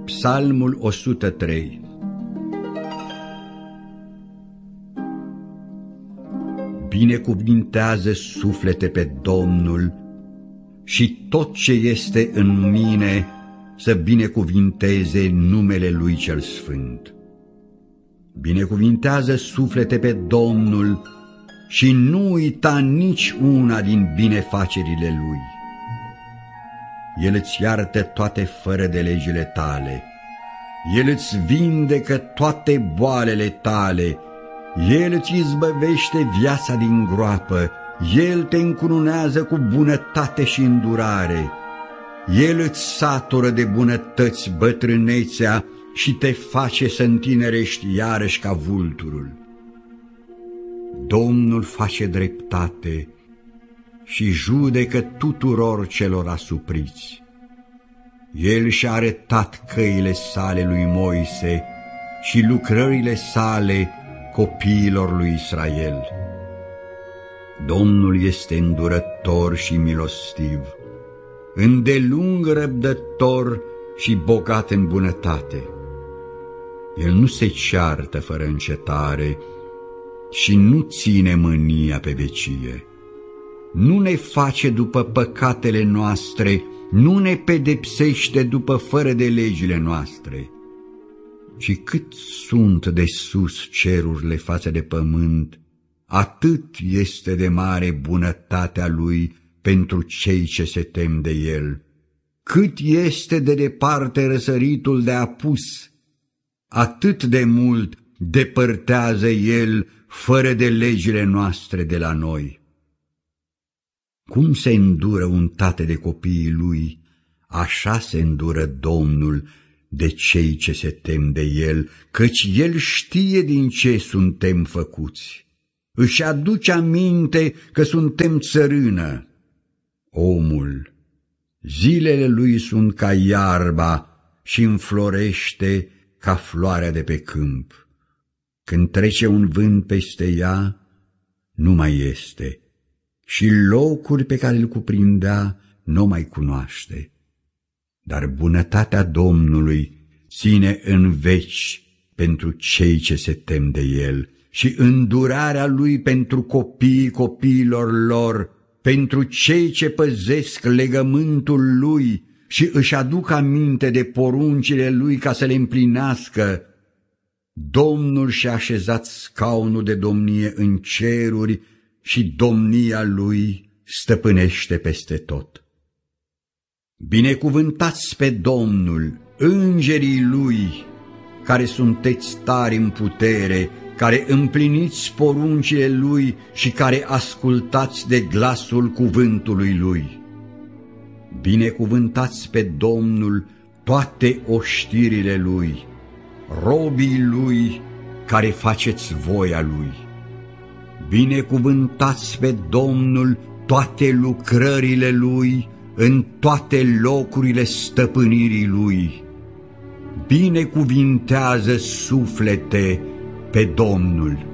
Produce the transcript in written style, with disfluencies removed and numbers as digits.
Psalmul 103. Binecuvintează suflete pe Domnul și tot ce este în mine să binecuvinteze numele Lui cel Sfânt. Binecuvintează suflete pe Domnul și nu uita nici una din binefacerile Lui. El îți iartă toate fără de legile tale, El îți vindecă toate boalele tale, El îți izbăvește viața din groapă, El te încununează cu bunătate și îndurare, El îți satură de bunătăți bătrânețea și te face să întinerești iarăși ca vulturul. Domnul face dreptate și judecă tuturor celor asupriți. El și-a arătat căile sale lui Moise și lucrările sale copiilor lui Israel. Domnul este îndurător și milostiv, îndelung răbdător și bogat în bunătate. El nu se ceartă fără încetare și nu ține mânia pe vecie. Nu ne face după păcatele noastre, nu ne pedepsește după fără de legile noastre. Și cât sunt de sus cerurile față de pământ, atât este de mare bunătatea Lui pentru cei ce se tem de El. Cât este de departe răsăritul de apus, atât de mult depărtează El fără de legile noastre de la noi. Cum se îndură un tată de copiii lui, așa se îndură Domnul de cei ce se tem de El, căci El știe din ce suntem făcuți. Își aduce aminte că suntem țărână. Omul, zilele lui sunt ca iarba și înflorește ca floarea de pe câmp. Când trece un vânt peste ea, nu mai este, și locuri pe care îl cuprindea nu mai cunoaște. Dar bunătatea Domnului ține în veci pentru cei ce se tem de El și îndurarea Lui pentru copiii copiilor lor, pentru cei ce păzesc legământul Lui și își aduc aminte de poruncile Lui ca să le împlinească. Domnul și-a așezat scaunul de domnie în ceruri și domnia Lui stăpânește peste tot. Binecuvântați pe Domnul, îngerii Lui, care sunteți tari în putere, care împliniți poruncile Lui și care ascultați de glasul cuvântului Lui. Binecuvântați pe Domnul toate oștirile Lui, robii Lui care faceți voia Lui. Binecuvântați pe Domnul toate lucrările Lui în toate locurile stăpânirii Lui. Binecuvintează suflete pe Domnul.